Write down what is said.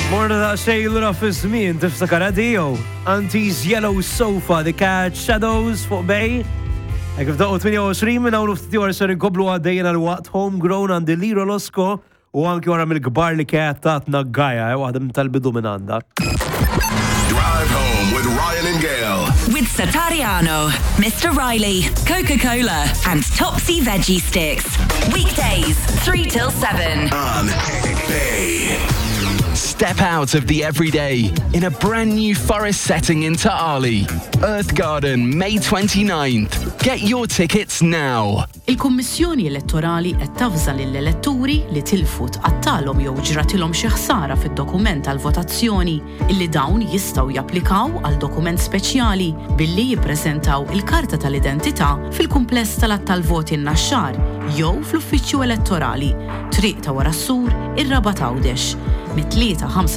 Morna da xejlura fi-żmien tiftakar għadijow. Auntie's Yellow Sofa, The Cat Shadows fuq bej. Kif daqgħu 28 minn hawn ftit ora ser inkomplu għaddejjin għal-waqt Homegrown għandi Liro Losco u anki wara mill-kbar li kienet tatna Gaja, waħda tal-bidu minn għandha. Drive home with Ryan and Gail. With Satariano, Mr. Riley, Coca-Cola, and Topsy Veggie Sticks. Weekdays, 3 till 7. On Bay. Step out of the everyday in a brand new forest setting in Ta'ali. Earth Garden, May 29th. Get your tickets now. Il-Kummissjoni Elettorali qed tafża lill-elettori li tilfu tqattalhom jew ġratilhom xi ħsara fid-dokument tal-votazzjoni illi dawn jistgħu japplikaw għal dokument speċjali billi jippreżentaw il-karta tal-identità fil-kumpless tal-att tal-voti n-naxxar jew fl-uffiċċju elettorali, triq ta' wara s-sur ir-Raba' Tgħawdex, mit-3